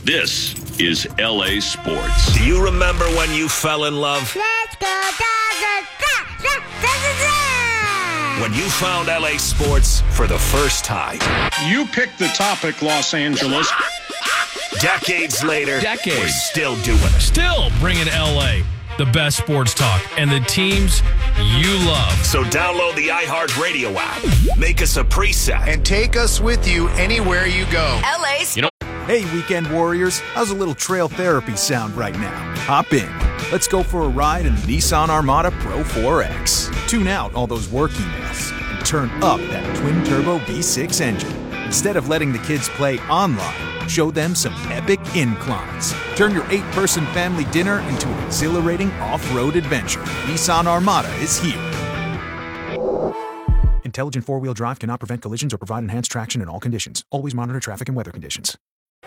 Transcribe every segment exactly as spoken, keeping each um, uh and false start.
This is L A Sports. Do you remember when you fell in love? Let's go, When you found L A Sports for the first time. You picked the topic, Los Angeles. Decades later, Decades. we're still doing it. Still bringing L A the best sports talk and the teams you love. So download the iHeartRadio app. Make us a preset. And take us with you anywhere you go. L A's. You know, Hey, weekend warriors, how's a little trail therapy sound right now? Hop in. Let's go for a ride in the Nissan Armada Pro four X. Tune out all those work emails and turn up that twin-turbo V six engine. Instead of letting the kids play online, show them some epic inclines. Turn your eight-person family dinner into an exhilarating off-road adventure. Nissan Armada is here. Intelligent four-wheel drive cannot prevent collisions or provide enhanced traction in all conditions. Always monitor traffic and weather conditions.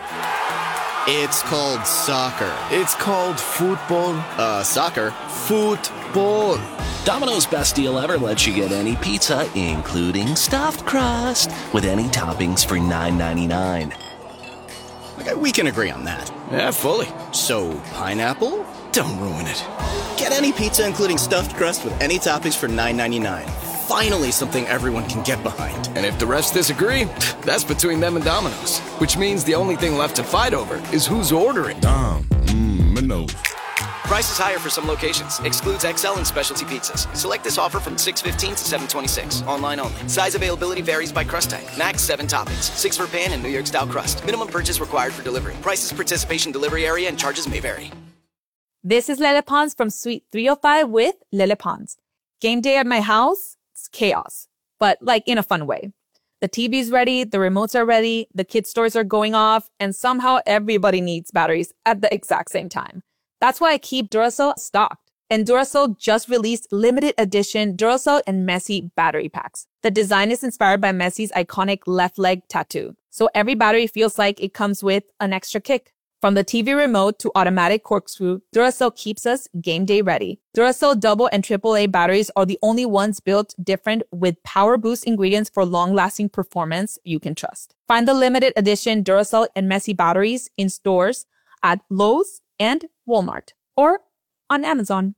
It's called soccer. It's called football. Uh, soccer. Football. Domino's best deal ever lets you get any pizza, including stuffed crust, with any toppings for nine ninety-nine. Okay, we can agree on that. Yeah, fully. So, pineapple? Don't ruin it. Get any pizza, including stuffed crust, with any toppings for nine ninety-nine. Finally, something everyone can get behind. And if the refs disagree, that's between them and Domino's. Which means the only thing left to fight over is who's ordering. Dom, mmm, Minos. Price is higher for some locations. Excludes X L and specialty pizzas. Select this offer from six fifteen to seven twenty-six. Online only. Size availability varies by crust type. Max seven toppings. Six for pan and New York style crust. Minimum purchase required for delivery. Prices, participation, delivery area, and charges may vary. This is Lele Pons from Suite three oh five with Lele Pons. Game day at my house, it's chaos, but like in a fun way. The T V's ready, the remotes are ready, the kids' toys are going off, and somehow everybody needs batteries at the exact same time. That's why I keep Duracell stocked. And Duracell just released limited edition Duracell and Messi battery packs. The design is inspired by Messi's iconic left leg tattoo. So every battery feels like it comes with an extra kick. From the T V remote to automatic corkscrew, Duracell keeps us game day ready. Duracell double and triple A batteries are the only ones built different with power boost ingredients for long-lasting performance you can trust. Find the limited edition Duracell and Messi batteries in stores at Lowe's and Walmart or on Amazon.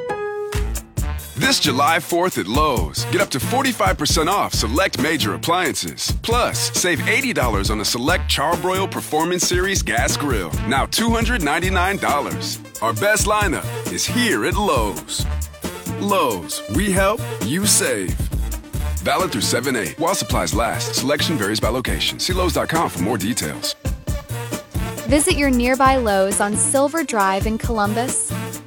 This July fourth at Lowe's, get up to forty-five percent off select major appliances. Plus, save eighty dollars on a select Charbroil Performance Series gas grill. Now two hundred ninety-nine dollars. Our best lineup is here at Lowe's. Lowe's, we help, you save. Valid through seven eight. While supplies last, selection varies by location. See Lowe's dot com for more details. Visit your nearby Lowe's on Silver Drive in Columbus.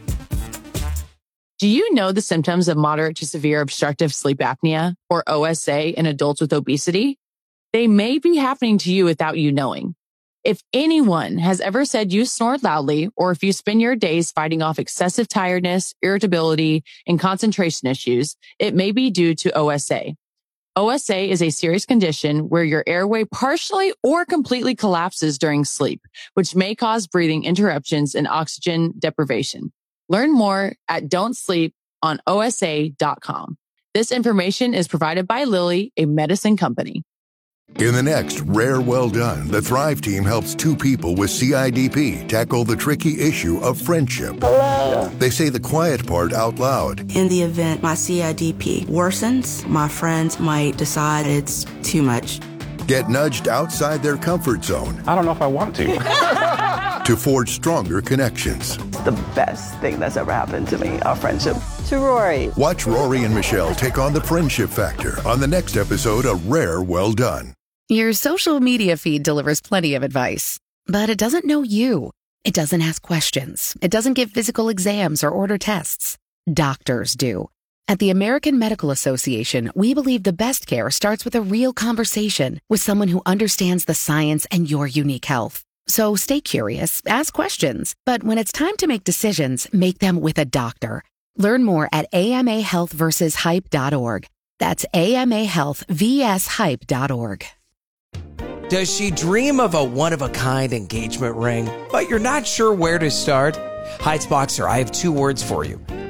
Do you know the symptoms of moderate to severe obstructive sleep apnea, or O S A, in adults with obesity? They may be happening to you without you knowing. If anyone has ever said you snore loudly, or if you spend your days fighting off excessive tiredness, irritability, and concentration issues, it may be due to O S A. O S A is a serious condition where your airway partially or completely collapses during sleep, which may cause breathing interruptions and oxygen deprivation. Learn more at don't sleep on O S A dot com. This information is provided by Lilly, a medicine company. In the next Rare Well Done, the Thrive team helps two people with C I D P tackle the tricky issue of friendship. Hello. They say the quiet part out loud. In the event my C I D P worsens, my friends might decide it's too much. Get nudged outside their comfort zone. I don't know if I want to. To forge stronger connections. The best thing that's ever happened to me, our friendship. To Rory. Watch Rory and Michelle take on the friendship factor on the next episode of Rare Well Done. Your social media feed delivers plenty of advice, but it doesn't know you. It doesn't ask questions. It doesn't give physical exams or order tests. Doctors do. At the American Medical Association, we believe the best care starts with a real conversation with someone who understands the science and your unique health. So stay curious, ask questions, but when it's time to make decisions, make them with a doctor. Learn more at A M A health versus hype dot org. That's A M A health versus hype dot org. Does she dream of a one-of-a-kind engagement ring, but you're not sure where to start? Heights Boxer, I have two words for you.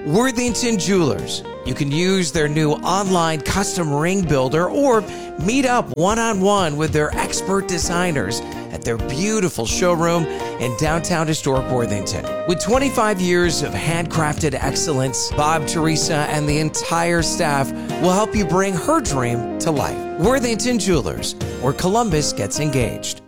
Worthington Jewelers. You can use their new online custom ring builder or meet up one-on-one with their expert designers at their beautiful showroom in downtown historic Worthington. With twenty-five years of handcrafted excellence, Bob, Teresa, and the entire staff will help you bring her dream to life. Worthington Jewelers, where Columbus gets engaged.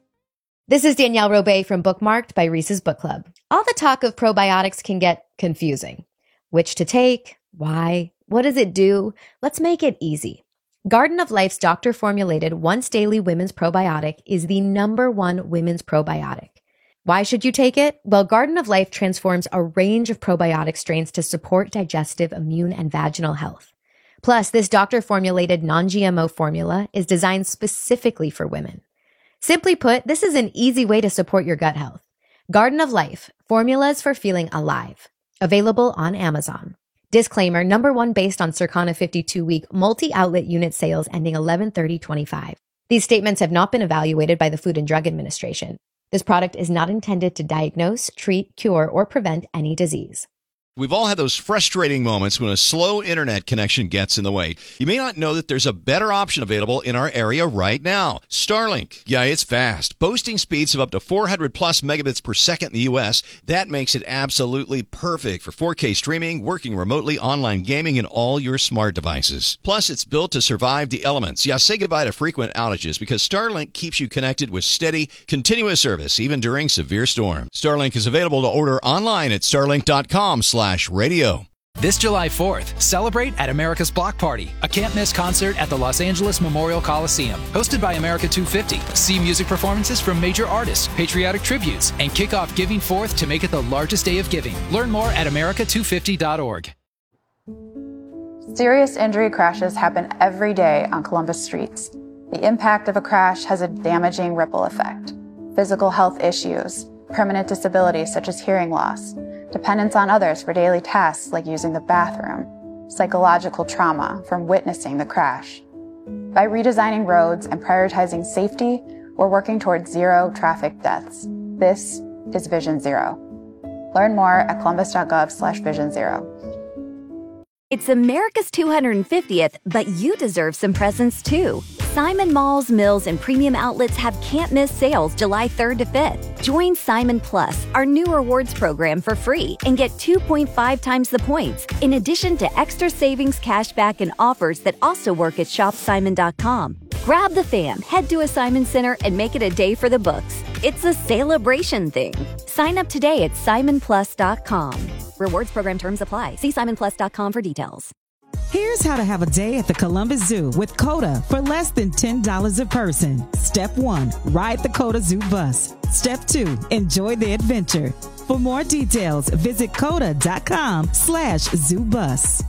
This is Danielle Robay from Bookmarked by Reese's Book Club. All the talk of probiotics can get confusing. Which to take? Why? What does it do? Let's make it easy. Garden of Life's doctor-formulated once-daily women's probiotic is the number one women's probiotic. Why should you take it? Well, Garden of Life transforms a range of probiotic strains to support digestive, immune, and vaginal health. Plus, this doctor-formulated non-G M O formula is designed specifically for women. Simply put, this is an easy way to support your gut health. Garden of Life, formulas for feeling alive. Available on Amazon. Disclaimer, number one based on Circana fifty-two week multi-outlet unit sales ending eleven thirty twenty-five. These statements have not been evaluated by the Food and Drug Administration. This product is not intended to diagnose, treat, cure, or prevent any disease. We've all had those frustrating moments when a slow internet connection gets in the way. You may not know that there's a better option available in our area right now. Starlink. Yeah, it's fast. Boasting speeds of up to four hundred plus megabits per second in the U S. That makes it absolutely perfect for four K streaming, working remotely, online gaming, and all your smart devices. Plus, it's built to survive the elements. Yeah, say goodbye to frequent outages because Starlink keeps you connected with steady, continuous service, even during severe storms. Starlink is available to order online at starlink dot com slash radio. This July fourth, celebrate at America's Block Party, a can't-miss concert at the Los Angeles Memorial Coliseum. Hosted by America two fifty. See music performances from major artists, patriotic tributes, and kick off Giving Forth to make it the largest day of giving. Learn more at america two fifty dot org. Serious injury crashes happen every day on Columbus streets. The impact of a crash has a damaging ripple effect. Physical health issues, permanent disabilities such as hearing loss, dependence on others for daily tasks like using the bathroom, psychological trauma from witnessing the crash. By redesigning roads and prioritizing safety, we're working towards zero traffic deaths. This is Vision Zero. Learn more at columbus.gov slash vision zero. It's America's two hundred fiftieth, but you deserve some presents too. Simon Malls, Mills, and Premium Outlets have can't-miss sales July third to fifth. Join Simon Plus, our new rewards program, for free and get two point five times the points, in addition to extra savings, cashback, and offers that also work at shop simon dot com. Grab the fam, head to a Simon Center, and make it a day for the books. It's a celebration thing. Sign up today at simon plus dot com. Rewards program terms apply. See simon plus dot com for details. Here's how to have a day at the Columbus Zoo with COTA for less than ten dollars a person. Step one, ride the COTA Zoo bus. Step two, enjoy the adventure. For more details, visit coda dot com slash zoo bus.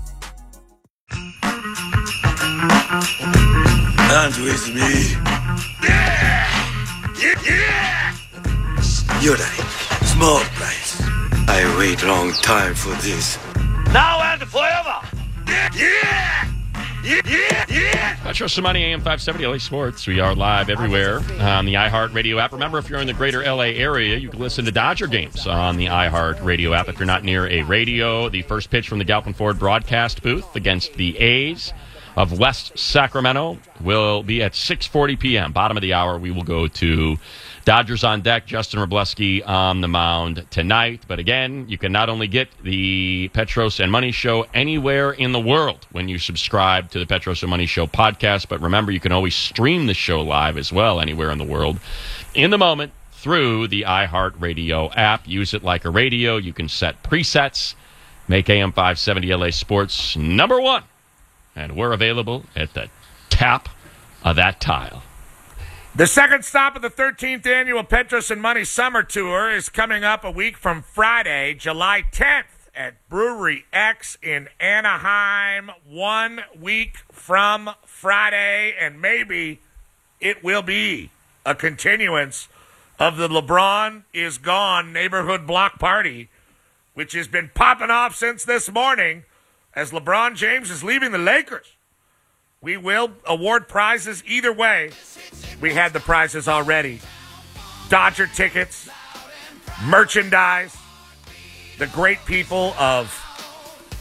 Dance with me. Yeah! Yeah! Yeah! You're right. Small price. I wait long time for this. Now and forever! Yeah! Yeah! Yeah! Yeah! Metro Samani, A M five seventy, L A Sports. We are live everywhere on the iHeartRadio app. Remember, if you're in the greater L A area, you can listen to Dodger games on the iHeartRadio app. If you're not near a radio, the first pitch from the Galpin Ford broadcast booth against the A's of West Sacramento will be at six forty p.m. Bottom of the hour, we will go to Dodgers on deck, Justin Wroblewski on the mound tonight. But again, you can not only get the Petros and Money Show anywhere in the world when you subscribe to the Petros and Money Show podcast, but remember, you can always stream the show live as well anywhere in the world in the moment through the iHeartRadio app. Use it like a radio. You can set presets. Make A M five seventy L A Sports number one. And we're available at the tap of that tile. The second stop of the thirteenth annual Petros and Money Summer Tour is coming up a week from Friday, July tenth, at Brewery X in Anaheim. One week from Friday, and maybe it will be a continuance of the LeBron is Gone neighborhood block party, which has been popping off since this morning as LeBron James is leaving the Lakers. We will award prizes either way. We had the prizes already. Dodger tickets, merchandise, the great people of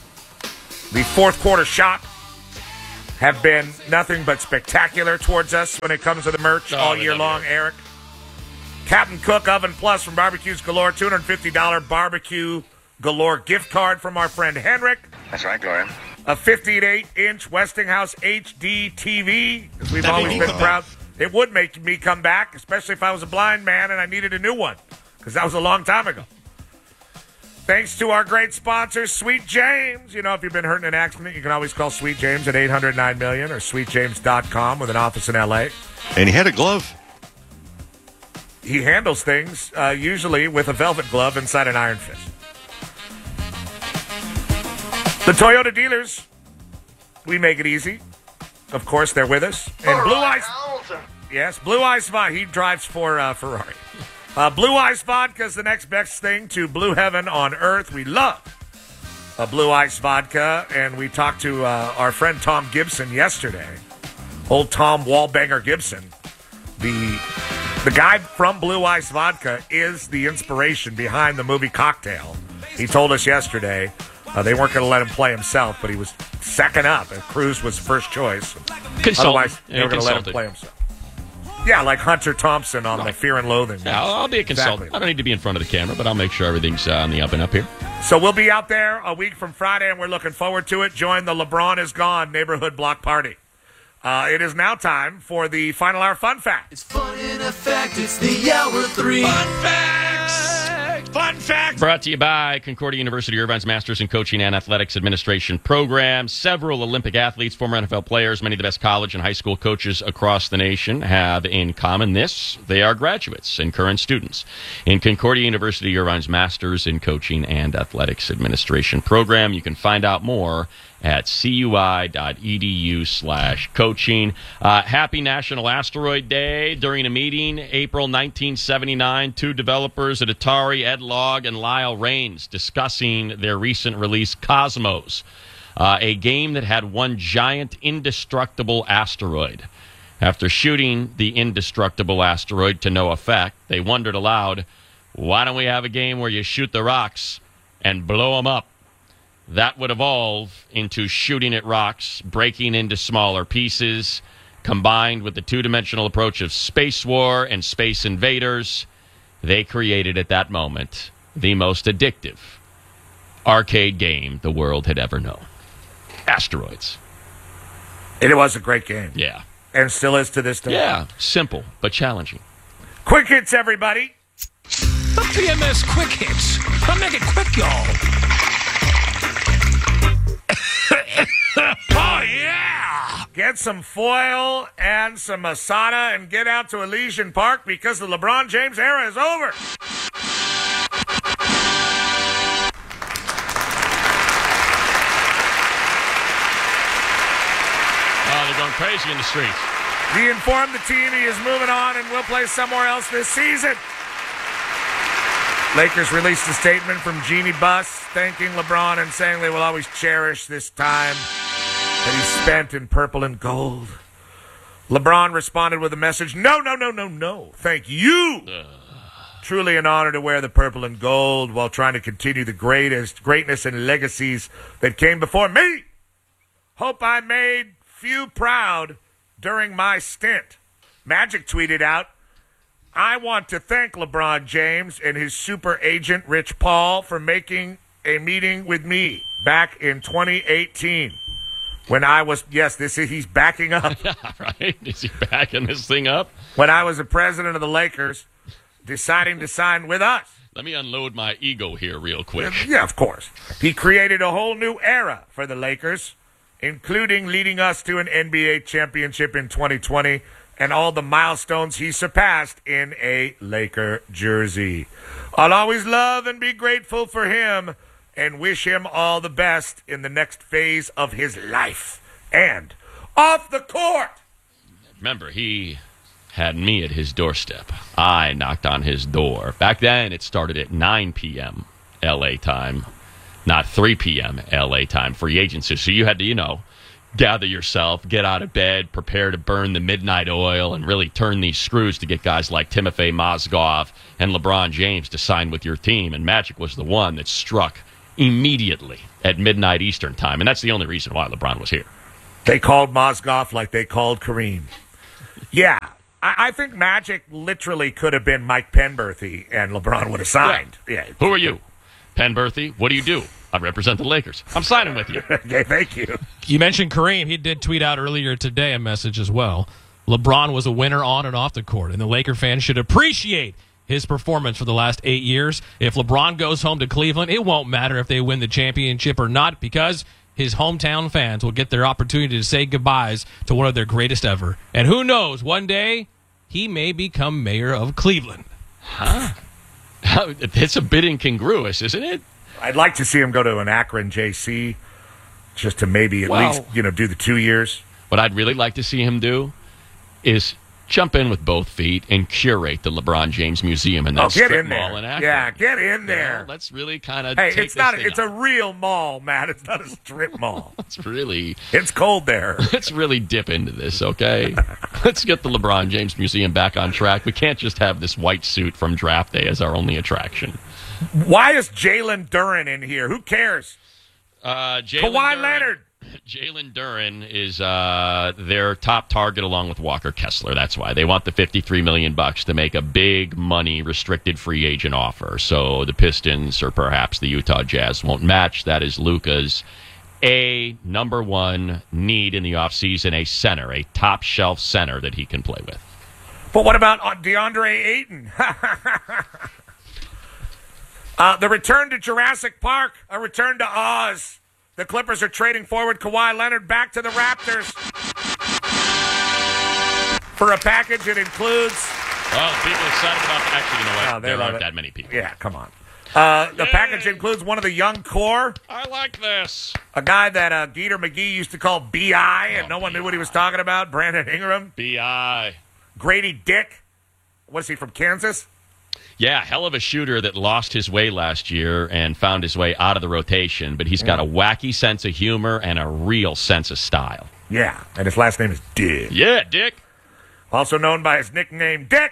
the fourth quarter shop have been nothing but spectacular towards us when it comes to the merch oh, all year long, it. Eric. Captain Cook Oven Plus from Barbecues Galore, two hundred fifty dollars Barbecue Galore gift card from our friend Henrik. That's right, Gloria. A fifty-eight inch Westinghouse H D T V. We've That'd always be been proud. It would make me come back, especially if I was a blind man and I needed a new one, because that was a long time ago. Thanks to our great sponsor, Sweet James. You know, if you've been hurt in an accident, you can always call Sweet James at eight hundred nine million or sweet james dot com with an office in L A. And he had a glove. He handles things, uh, usually with a velvet glove inside an iron fist. The Toyota dealers, we make it easy. Of course, they're with us. And Blue Ice, yes, Blue Ice Vodka. He drives for uh, Ferrari. Uh, Blue Ice Vodka is the next best thing to Blue Heaven on Earth. We love uh, Blue Ice Vodka, and we talked to uh, our friend Tom Gibson yesterday. Old Tom Wallbanger Gibson. The the guy from Blue Ice Vodka is the inspiration behind the movie Cocktail. He told us yesterday uh, they weren't going to let him play himself, but he was second up, and Cruise was first choice. Consultant. Otherwise, they yeah, were going to let him play himself. Yeah, like Hunter Thompson on right. the Fear and Loathing. Yeah, I'll, I'll be a consultant. Exactly. I don't need to be in front of the camera, but I'll make sure everything's uh, on the up and up here. So we'll be out there a week from Friday, and we're looking forward to it. Join the LeBron is Gone neighborhood block party. Uh, it is now time for the Final Hour Fun Fact. It's fun in effect. It's the hour three. Fun Facts! Fun Facts! Brought to you by Concordia University Irvine's Masters in Coaching and Athletics Administration program. Several Olympic athletes, former N F L players, many of the best college and high school coaches across the nation have in common this. They are graduates and current students in Concordia University Irvine's Masters in Coaching and Athletics Administration program. You can find out more at cui.edu slash coaching. Uh, happy National Asteroid Day. During a meeting, April nineteen seventy-nine, two developers at Atari, Ed Logg and Lyle Raines, discussing their recent release, Cosmos, uh, a game that had one giant indestructible asteroid. After shooting the indestructible asteroid to no effect, they wondered aloud, why don't we have a game where you shoot the rocks and blow them up? That would evolve into shooting at rocks, breaking into smaller pieces, combined with the two-dimensional approach of Space War and Space Invaders. They created at that moment the most addictive arcade game the world had ever known. Asteroids. It was a great game. Yeah. And still is to this day. Yeah, simple but challenging. Quick hits, everybody. The P M S Quick Hits. I'll make it quick, y'all. Oh, yeah! Get some foil and some Masada and get out to Elysian Park because the LeBron James era is over. Oh, they're going crazy in the streets. He informed the team he is moving on and will play somewhere else this season. Lakers released a statement from Jeannie Buss thanking LeBron and saying they will always cherish this time that he spent in purple and gold. LeBron responded with a message, no, no, no, no, no. Thank you. Uh. Truly an honor to wear the purple and gold while trying to continue the greatest greatness and legacies that came before me. Hope I made few proud during my stint. Magic tweeted out, I want to thank LeBron James and his super agent, Rich Paul, for making a meeting with me back in twenty eighteen. When I was, yes, this is, he's backing up. Yeah, right? Is he backing this thing up? When I was the president of the Lakers, deciding to sign with us. Let me unload my ego here real quick. Yeah, of course. He created a whole new era for the Lakers, including leading us to an N B A championship in twenty twenty and all the milestones he surpassed in a Laker jersey. I'll always love and be grateful for him and wish him all the best in the next phase of his life. And off the court! Remember, he had me at his doorstep. I knocked on his door. Back then, it started at nine p.m. L A time, not three p.m. L A time, free agency. So you had to, you know, gather yourself, get out of bed, prepare to burn the midnight oil, and really turn these screws to get guys like Timofey Mozgov and LeBron James to sign with your team. And Magic was the one that struck immediately at midnight Eastern time, and that's the only reason why LeBron was here. They called Mozgov like they called Kareem. Yeah, I, I think Magic literally could have been Mike Penberthy, and LeBron would have signed. Yeah. yeah. Who are you? Penberthy? What do you do? I represent the Lakers. I'm signing with you. Okay, thank you. You mentioned Kareem. He did tweet out earlier today a message as well. LeBron was a winner on and off the court, and the Laker fans should appreciate his performance for the last eight years. If LeBron goes home to Cleveland, it won't matter if they win the championship or not, because his hometown fans will get their opportunity to say goodbyes to one of their greatest ever. And who knows, one day he may become mayor of Cleveland. Huh? It's a bit incongruous, isn't it? I'd like to see him go to an Akron J C just to maybe at well, least, you know, do the two years. What I'd really like to see him do is jump in with both feet and curate the LeBron James Museum in that oh, get strip in mall there. in Akron. Yeah, get in there. You know, let's really kind of Hey, take it's this not. thing It's up. a real mall, Matt. It's not a strip mall. It's really. It's cold there. Let's really dip into this, okay? Let's get the LeBron James Museum back on track. We can't just have this white suit from draft day as our only attraction. Why is Jalen Duren in here? Who cares? Uh, Jalen Kawhi Duren, Leonard. Jalen Duren is uh, their top target along with Walker Kessler. That's why they want the fifty-three million bucks to make a big money restricted free agent offer. So the Pistons or perhaps the Utah Jazz won't match. That is Luka's a number one need in the offseason, a center, a top shelf center that he can play with. But what about DeAndre Ayton? uh, the return to Jurassic Park, a return to Oz. The Clippers are trading forward Kawhi Leonard back to the Raptors for a package that includes... Well, people excited about that. Actually, you know what? Oh, there aren't it. that many people. Yeah, come on. Uh, the Yay. package includes one of the young core. I like this. A guy that uh, Geeter McGee used to call B I, and oh, no one B I. knew what he was talking about. Brandon Ingram. B I. Grady Dick. What is he, from Kansas? Yeah, hell of a shooter that lost his way last year and found his way out of the rotation, but he's got a wacky sense of humor and a real sense of style. Yeah, and his last name is Dick. Yeah, Dick. Also known by his nickname, Dick.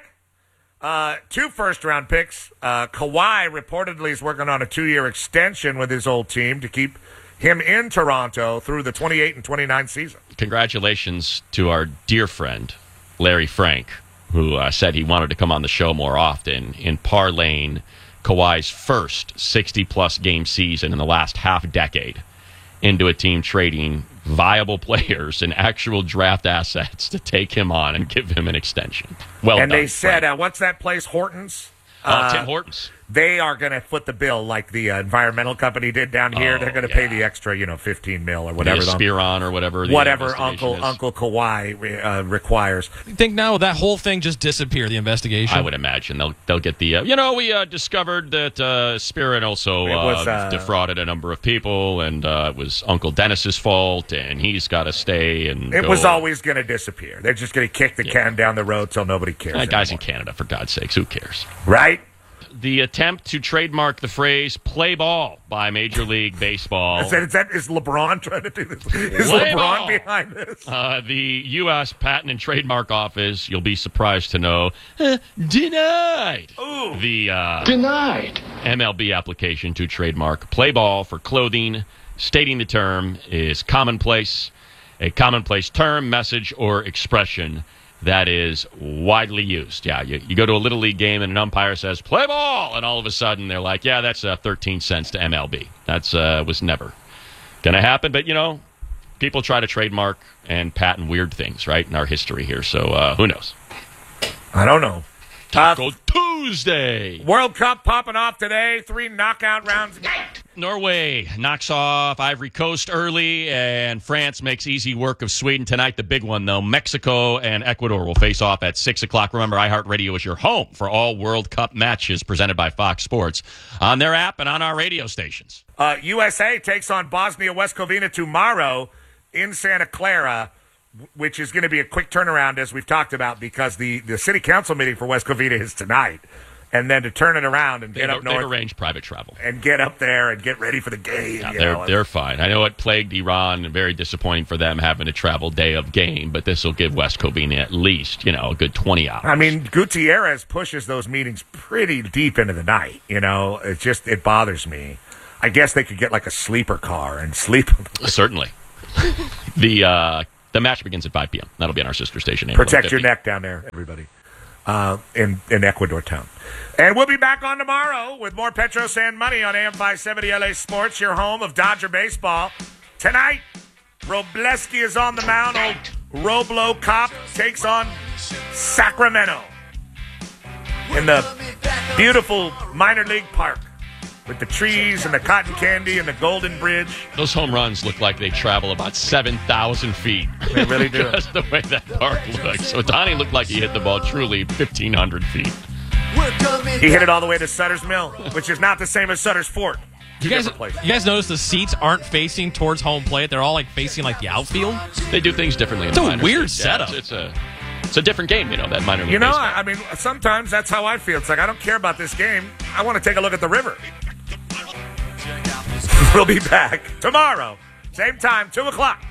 Uh, two first-round picks. Uh, Kawhi reportedly is working on a two-year extension with his old team to keep him in Toronto through the twenty-eight and twenty-nine season. Congratulations to our dear friend, Larry Frank, who uh, said he wanted to come on the show more often in parlaying Kawhi's first sixty-plus game season in the last half-decade into a team trading viable players and actual draft assets to take him on and give him an extension. Well and done, they said, Frank. uh, what's that place, Hortons? Oh, uh, Tim Hortons. They are going to foot the bill like the uh, environmental company did down here. Oh, They're going to yeah. pay the extra, you know, fifteen mil or whatever. The Spiron or whatever. The whatever Uncle Uncle Kawhi uh, requires. You think now that whole thing just disappear, the investigation? I would imagine they'll they'll get the. Uh, you know, we uh, discovered that uh, Spiron also was, uh, uh, defrauded a number of people, and uh, it was Uncle Dennis's fault, and he's got to stay. And it go. was always going to disappear. They're just going to kick the yeah. can down the road till nobody cares. Uh, guys anymore. in Canada, for God's sakes, who cares? Right. The attempt to trademark the phrase "play ball" by Major League Baseball. Is that, is, that, is LeBron trying to do this? Is play LeBron ball. behind this? Uh, the U S Patent and Trademark Office, you'll be surprised to know, uh, denied Ooh. the uh, Denied. M L B application to trademark "play ball" for clothing, stating the term is commonplace, a commonplace term, message, or expression that is widely used. Yeah, you, you go to a Little League game and an umpire says, "play ball," and all of a sudden they're like, yeah, that's uh, thirteen cents to M L B. That's uh, was never going to happen. But, you know, people try to trademark and patent weird things, right, in our history here. So uh, who knows? I don't know. Taco uh, Tuesday. World Cup popping off today. Three knockout rounds. Norway knocks off Ivory Coast early, and France makes easy work of Sweden tonight. The big one, though, Mexico and Ecuador will face off at six o'clock. Remember, iHeartRadio is your home for all World Cup matches presented by Fox Sports on their app and on our radio stations. Uh, U S A takes on Bosnia-Herzegovina tomorrow in Santa Clara, which is going to be a quick turnaround, as we've talked about, because the, the city council meeting for Herzegovina is tonight. And then to turn it around and they've, get up north. They've arranged private travel. And get up there and get ready for the game. Yeah, you they're, know. they're fine. I know it plagued Iran, and very disappointing for them having to travel day of game, but this will give Herzegovina at least, you know, a good twenty hours. I mean, Gutierrez pushes those meetings pretty deep into the night. You know, it just, it bothers me. I guess they could get like a sleeper car and sleep. Certainly. the uh, the match begins at five p.m. That'll be on our sister station. Protect your neck down there, everybody, uh, in, in Ecuador town. And we'll be back on tomorrow with more Petros and Money on A M five seventy L A Sports, your home of Dodger baseball. Tonight, Robleski is on the mound. Old Roblo Cop takes on Sacramento in the beautiful minor league park with the trees and the cotton candy and the Golden Bridge. Those home runs look like they travel about seven thousand feet. They really do. That's the way that park looks. So Donnie looked like he hit the ball truly fifteen hundred feet. He hit it all the way to Sutter's Mill, which is not the same as Sutter's Fort. You guys, you guys notice the seats aren't facing towards home plate? They're all like facing like the outfield. They do things differently. In It's the a minor weird leagues. setup. Yeah, it's, it's a it's a different game, you know, that minor league You know, baseball. I, I mean, sometimes that's how I feel. It's like, I don't care about this game. I want to take a look at the river. We'll be back tomorrow. Same time, two o'clock.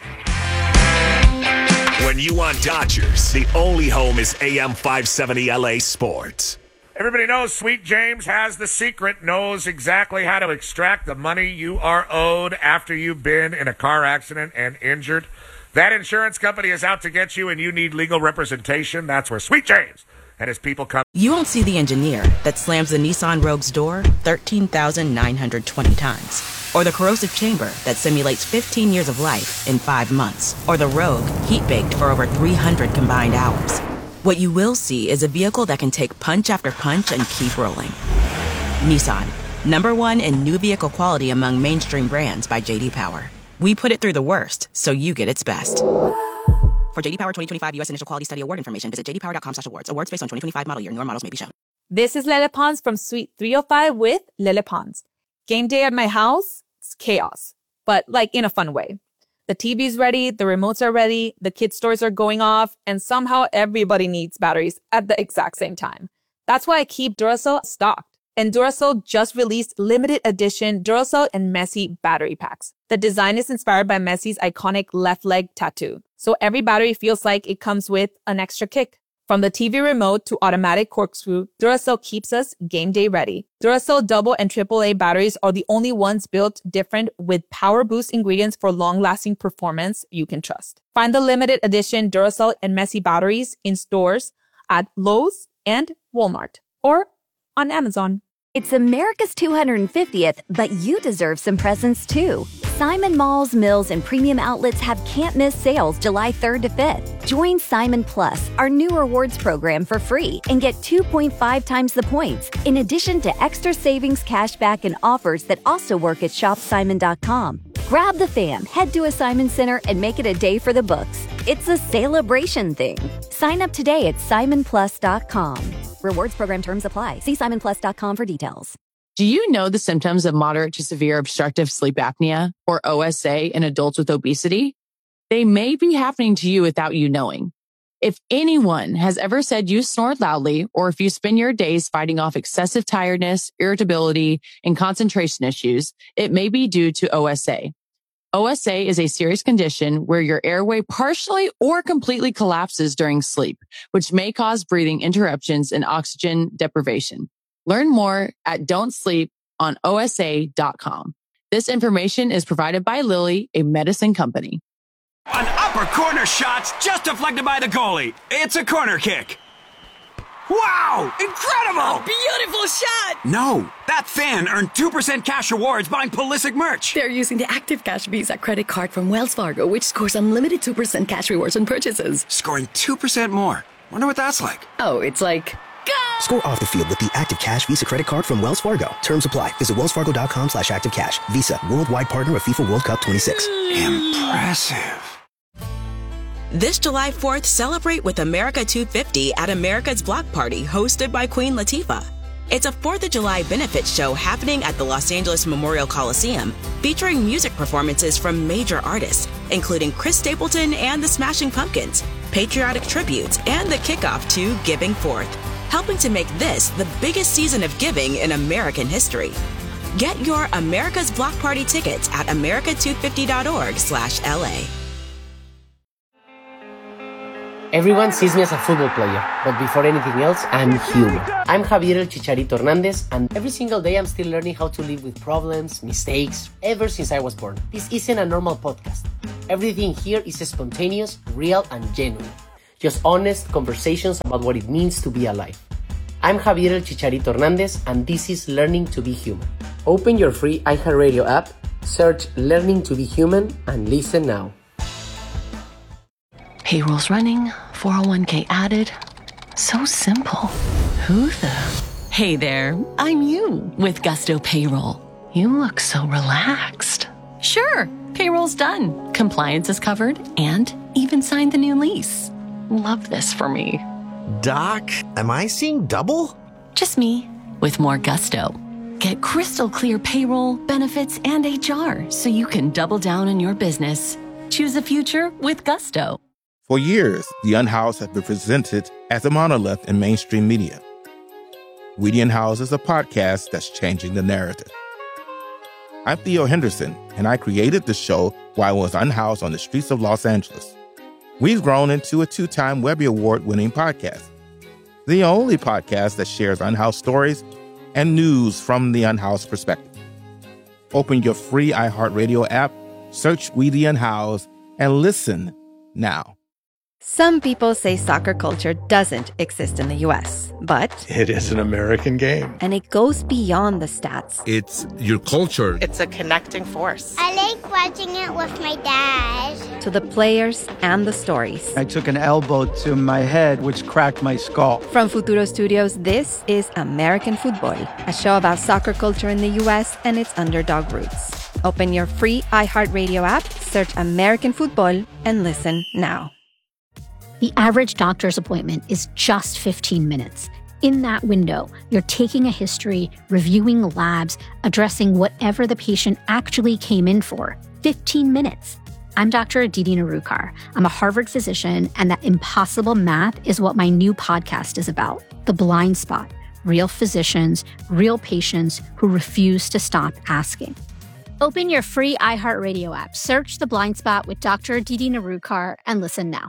When you want Dodgers, the only home is A M five seventy L A Sports. Everybody knows Sweet James has the secret, knows exactly how to extract the money you are owed after you've been in a car accident and injured. That insurance company is out to get you and you need legal representation. That's where Sweet James and his people come. You won't see the engineer that slams the Nissan Rogue's door thirteen thousand nine hundred twenty times. Or the corrosive chamber that simulates fifteen years of life in five months. Or the Rogue heat-baked for over three hundred combined hours. What you will see is a vehicle that can take punch after punch and keep rolling. Nissan, number one in new vehicle quality among mainstream brands by J D Power. We put it through the worst, so you get its best. For J D Power twenty twenty-five U S Initial Quality Study Award information, visit j d power dot com slash awards. Awards based on twenty twenty-five model year. Newer models may be shown. This is Lele Pons from Suite three oh five with Lele Pons. Game day at my house, it's chaos, but like in a fun way. The T V's ready, the remotes are ready, the kids' toys are going off, and somehow everybody needs batteries at the exact same time. That's why I keep Duracell stocked. And Duracell just released limited edition Duracell and Messi battery packs. The design is inspired by Messi's iconic left leg tattoo. So every battery feels like it comes with an extra kick. From the T V remote to automatic corkscrew, Duracell keeps us game day ready. Duracell double and triple A batteries are the only ones built different with power boost ingredients for long-lasting performance you can trust. Find the limited edition Duracell and Messi batteries in stores at Lowe's and Walmart or on Amazon. It's America's two hundred fiftieth, but you deserve some presents too. Simon Malls, Mills, and Premium Outlets have can't-miss sales July third to fifth. Join Simon Plus, our new rewards program, for free and get two point five times the points, in addition to extra savings, cashback, and offers that also work at shop simon dot com. Grab the fam, head to a Simon Center, and make it a day for the books. It's a celebration thing. Sign up today at simon plus dot com. Rewards program terms apply. See simon plus dot com for details. Do you know the symptoms of moderate to severe obstructive sleep apnea, or O S A, in adults with obesity? They may be happening to you without you knowing. If anyone has ever said you snore loudly, or if you spend your days fighting off excessive tiredness, irritability, and concentration issues, it may be due to O S A. O S A is a serious condition where your airway partially or completely collapses during sleep, which may cause breathing interruptions and oxygen deprivation. Learn more at don't sleep on O S A dot com. This information is provided by Lilly, a medicine company. An upper corner shot's just deflected by the goalie. It's a corner kick. Wow! Incredible! A beautiful shot! No, that fan earned two percent cash rewards buying Pulisic merch. They're using the Active Cash Visa credit card from Wells Fargo, which scores unlimited two percent cash rewards on purchases. Scoring two percent more. Wonder what that's like. Oh, it's like... Go! Score off the field with the Active Cash Visa credit card from Wells Fargo. Terms apply. Visit wells fargo dot com slash active cash. Visa, worldwide partner of FIFA World Cup twenty-six. Impressive. This July fourth, celebrate with America two fifty at America's Block Party, hosted by Queen Latifah. It's a fourth of July benefit show happening at the Los Angeles Memorial Coliseum, featuring music performances from major artists, including Chris Stapleton and the Smashing Pumpkins, patriotic tributes, and the kickoff to Giving Forth, helping to make this the biggest season of giving in American history. Get your America's Block Party tickets at america two fifty dot org slash L A. Everyone sees me as a football player, but before anything else, I'm human. I'm Javier El Chicharito Hernandez, and every single day I'm still learning how to live with problems, mistakes, ever since I was born. This isn't a normal podcast. Everything here is spontaneous, real, and genuine. Just honest conversations about what it means to be alive. I'm Javier El Chicharito Hernandez, and this is Learning to be Human. Open your free iHeartRadio app, search Learning to be Human, and listen now. Payroll's running, four oh one k added. So simple. Who the? Hey there, I'm you with Gusto Payroll. You look so relaxed. Sure, payroll's done. Compliance is covered and even signed the new lease. Love this for me. Doc, am I seeing double? Just me with more gusto. Get crystal clear payroll, benefits, and H R so you can double down on your business. Choose a future with Gusto. For years, The Unhoused has been presented as a monolith in mainstream media. We The Unhoused is a podcast that's changing the narrative. I'm Theo Henderson, and I created the show while I was unhoused on the streets of Los Angeles. We've grown into a two-time Webby Award-winning podcast, the only podcast that shares unhoused stories and news from the unhoused perspective. Open your free iHeartRadio app, search We The Unhoused, and listen now. Some people say soccer culture doesn't exist in the U S, but it is an American game. And it goes beyond the stats. It's your culture. It's a connecting force. I like watching it with my dad. To the players and the stories. I took an elbow to my head, which cracked my skull. From Futuro Studios, this is American Football, a show about soccer culture in the U S and its underdog roots. Open your free iHeartRadio app, search American Football, and listen now. The average doctor's appointment is just fifteen minutes. In that window, you're taking a history, reviewing labs, addressing whatever the patient actually came in for. fifteen minutes. I'm Doctor Aditi Narukar. I'm a Harvard physician, and that impossible math is what my new podcast is about. The Blind Spot. Real physicians, real patients who refuse to stop asking. Open your free iHeartRadio app, search The Blind Spot with Doctor Aditi Narukar, and listen now.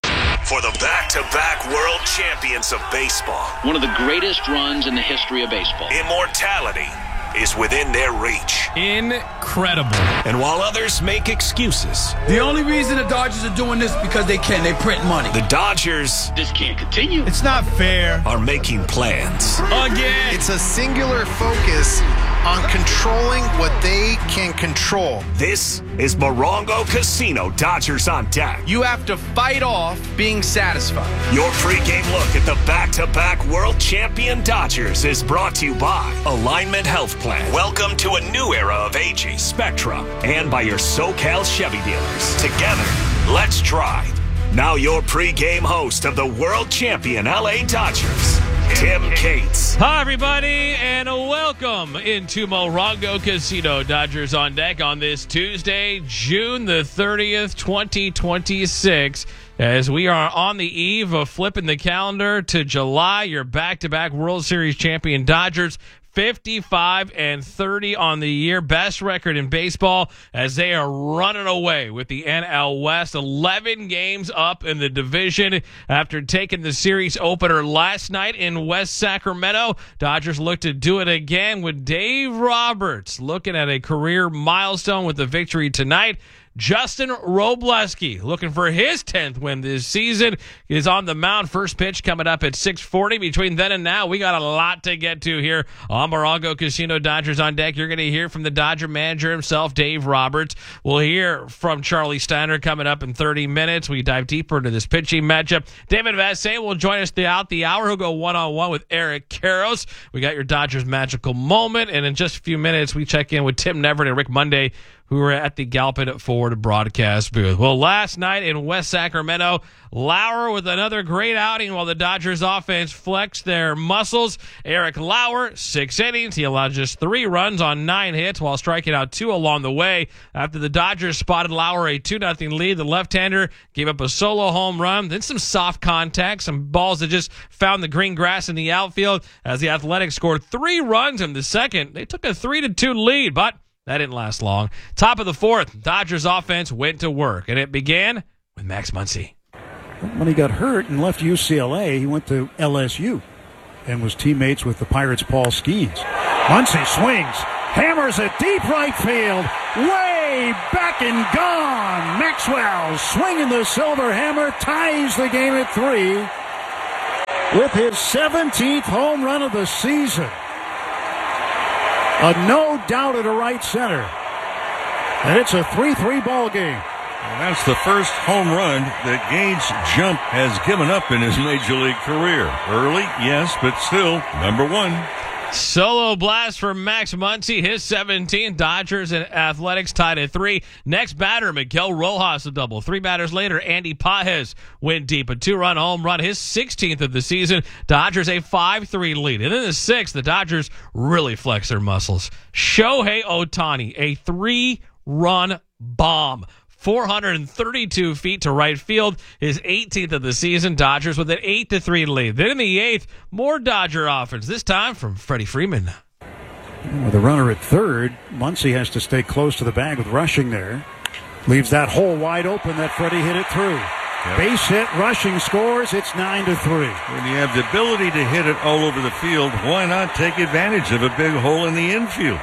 For the back-to-back world champions of baseball. One of the greatest runs in the history of baseball. Immortality is within their reach. Incredible. And while others make excuses. The only reason the Dodgers are doing this is because they can. They print money. The Dodgers. This can't continue. It's not fair. Are making plans. Again. It's a singular focus on controlling what they can control. This is Morongo Casino Dodgers on deck. You have to fight off being satisfied. Your pregame look at the back-to-back world champion Dodgers is brought to you by Alignment Health Plan. Welcome to a new era of aging, Spectra, and by your SoCal Chevy dealers. Together, let's drive. Now your pregame host of the world champion L A Dodgers, Tim Cates. Hi, everybody, and welcome into Morongo Casino Dodgers on deck on this Tuesday, June the thirtieth, twenty twenty-six. As we are on the eve of flipping the calendar to July, your back-to-back World Series champion Dodgers, fifty-five and thirty on the year, best record in baseball as they are running away with the N L West, eleven games up in the division after taking the series opener last night in West Sacramento. Dodgers look to do it again with Dave Roberts looking at a career milestone with the victory tonight. Justin Robleski, looking for his tenth win this season, is on the mound. First pitch coming up at six forty. Between then and now, we got a lot to get to here on Morongo Casino Dodgers on deck. You're going to hear from the Dodger manager himself, Dave Roberts. We'll hear from Charlie Steiner coming up in thirty minutes. We dive deeper into this pitching matchup. David Vassegh will join us throughout the hour. He'll go one-on-one with Eric Karros. We got your Dodgers magical moment. And in just a few minutes, we check in with Tim Neverett and Rick Monday, who were at the Galpin Ford broadcast booth. Well, last night in West Sacramento, Lauer with another great outing while the Dodgers offense flexed their muscles. Eric Lauer, six innings. He allowed just three runs on nine hits while striking out two along the way. After the Dodgers spotted Lauer a two nothing lead, the left-hander gave up a solo home run, then some soft contact, some balls that just found the green grass in the outfield. As the Athletics scored three runs in the second, they took a three to two lead, but that didn't last long. Top of the fourth, Dodgers offense went to work, and it began with Max Muncy. When he got hurt and left U C L A, he went to L S U and was teammates with the Pirates' Paul Skeens. Muncy swings, hammers it deep right field, way back and gone. Maxwell swinging the silver hammer, ties the game at three with his seventeenth home run of the season. A no doubt at a right center. And it's a three three ball game. And that's the first home run that Gage Jump has given up in his Major League career. Early, yes, but still number one. Solo blast for Max Muncy, his seventeenth. Dodgers and Athletics tied at three. Next batter, Miguel Rojas, a double. Three batters later, Andy Pages went deep. A two-run home run, his sixteenth of the season. Dodgers a five three lead. And in the sixth, the Dodgers really flex their muscles. Shohei Ohtani, a three-run bomb. four hundred thirty-two feet to right field, his eighteenth of the season. Dodgers with an eight to three lead. Then in the eighth, more Dodger offense, this time from Freddie Freeman. With a runner at third, Muncy has to stay close to the bag with rushing there. Leaves that hole wide open that Freddie hit it through. Yep. Base hit, rushing scores, it's nine to three. When you have the ability to hit it all over the field, why not take advantage of a big hole in the infield?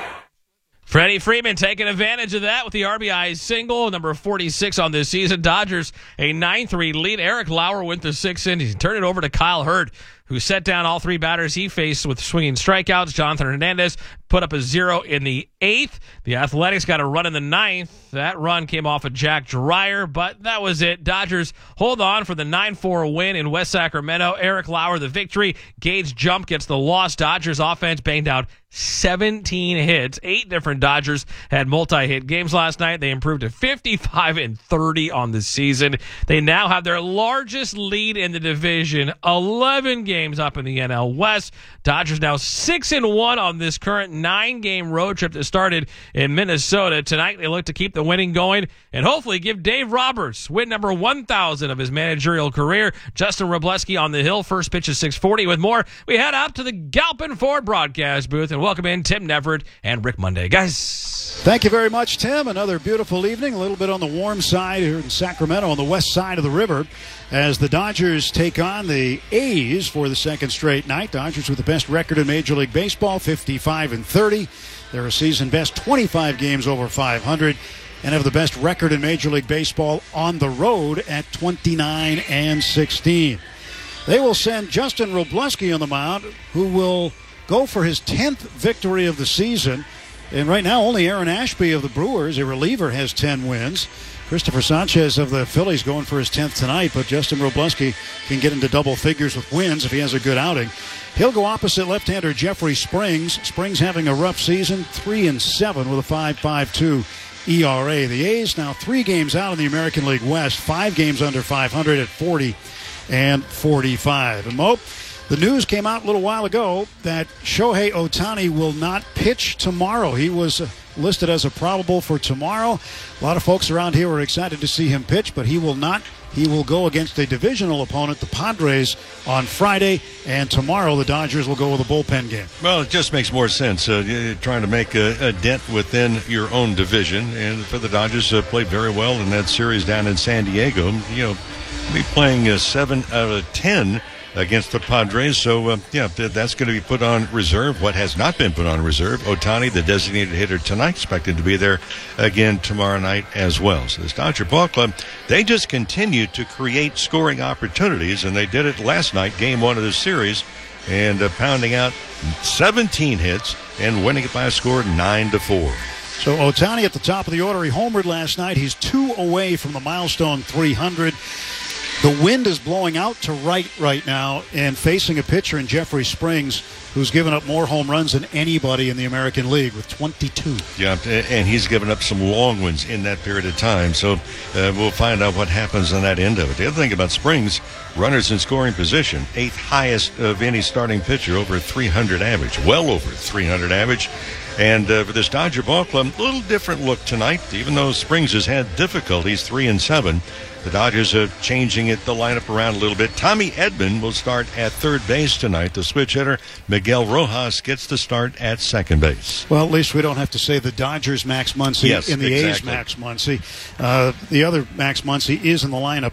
Freddie Freeman taking advantage of that with the R B I single, number forty-six on this season. Dodgers a nine three lead. Eric Lauer went to six innings. He turned it over to Kyle Hurd, who set down all three batters he faced with swinging strikeouts. Jonathan Hernandez put up a zero in the eighth. The Athletics got a run in the ninth. That run came off of Jack Dreyer, but that was it. Dodgers hold on for the nine four win in West Sacramento. Eric Lauer, the victory. Gage Jump gets the loss. Dodgers offense banged out seventeen hits. Eight different Dodgers had multi-hit games last night. They improved to fifty-five and thirty on the season. They now have their largest lead in the division, eleven games up in the N L West. Dodgers now six and one on this current nine-game road trip that started in Minnesota. Tonight they look to keep the winning going and hopefully give Dave Roberts win number one thousand of his managerial career. Justin Robleski on the hill. First pitch is six forty. With more, we head out to the Galpin Ford broadcast booth and welcome in Tim Neverett and Rick Monday. Guys. Thank you very much, Tim. Another beautiful evening. A little bit on the warm side here in Sacramento on the west side of the river as the Dodgers take on the A's for the second straight night. Dodgers with the best record in Major League Baseball, fifty-five and thirty. They're a season best twenty-five games over five hundred and have the best record in Major League Baseball on the road at twenty-nine and sixteen. They will send Justin Robleski on the mound, who will go for his tenth victory of the season. And right now, only Aaron Ashby of the Brewers, a reliever, has ten wins. Christopher Sanchez of the Phillies going for his tenth tonight, but Justin Robleski can get into double figures with wins if he has a good outing. He'll go opposite left-hander Jeffrey Springs. Springs having a rough season, three and seven with a five point five two E R A. The A's now three games out in the American League West, five games under five hundred at forty and forty-five. And Mo, the news came out a little while ago that Shohei Ohtani will not pitch tomorrow. He was listed as a probable for tomorrow. A lot of folks around here were excited to see him pitch, but he will not. He will go against a divisional opponent, the Padres, on Friday, and tomorrow the Dodgers will go with a bullpen game. Well, it just makes more sense. Uh, you're trying to make a, a dent within your own division, and for the Dodgers uh, played very well in that series down in San Diego. You know, be playing uh, seven out of ten against the Padres, so uh, yeah, that's going to be put on reserve. What has not been put on reserve, Ohtani, the designated hitter tonight, expected to be there again tomorrow night as well. So this Dodger ball club, they just continue to create scoring opportunities, and they did it last night, game one of the series, and uh, pounding out seventeen hits and winning it by a score of nine to four. So Ohtani at the top of the order. He homered last night. He's two away from the milestone three hundred. The wind is blowing out to right right now and facing a pitcher in Jeffrey Springs who's given up more home runs than anybody in the American League with twenty-two. Yeah, and he's given up some long ones in that period of time. So uh, we'll find out what happens on that end of it. The other thing about Springs, runners in scoring position, eighth highest of any starting pitcher, over three hundred average, well over three hundred average. And uh, for this Dodger ball club, a little different look tonight. Even though Springs has had difficulties, three and seven, the Dodgers are changing it, the lineup around a little bit. Tommy Edman will start at third base tonight. The switch hitter, Miguel Rojas, gets the start at second base. Well, at least we don't have to say the Dodgers Max Muncy yes, in the exactly. A's Max Muncy. Uh, the other Max Muncy is in the lineup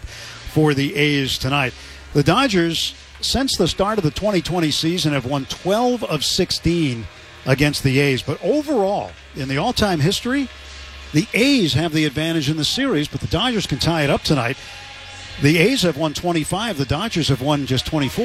for the A's tonight. The Dodgers, since the start of the twenty twenty season, have won twelve of sixteen against the A's. But overall, in the all-time history, the A's have the advantage in the series, but the Dodgers can tie it up tonight. The A's have won twenty-five. The Dodgers have won just twenty-four.